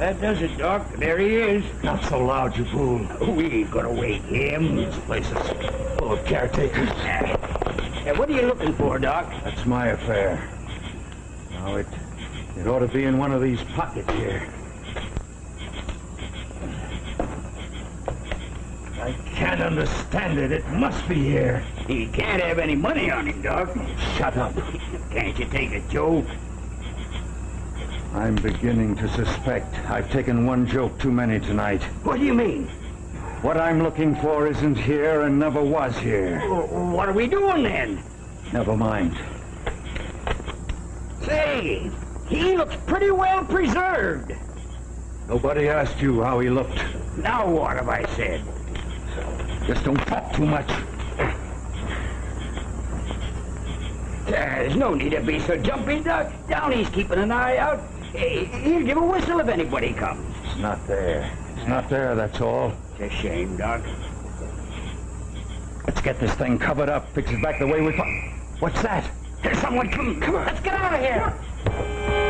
that does it, Doc. There he is. Not so loud, you fool. We ain't gonna wake him. This place is full of caretakers. What are you looking for, Doc? That's my affair. Now, it ought to be in one of these pockets here. I can't understand it. It must be here. He can't have any money on him, Doc. Shut up. Can't you take a joke? I'm beginning to suspect I've taken one joke too many tonight. What do you mean? What I'm looking for isn't here and never was here. What are we doing then? Never mind. Say, he looks pretty well preserved. Nobody asked you how he looked. Now what have I said? Just don't talk too much. There's no need to be so jumpy, Doc. Downey's keeping an eye out. He'll give a whistle if anybody comes. It's not there. It's not there, that's all. It's a shame, Doc. Let's get this thing covered up. Fix it back the way we... What's that? There's someone coming. Come on, let's get out of here.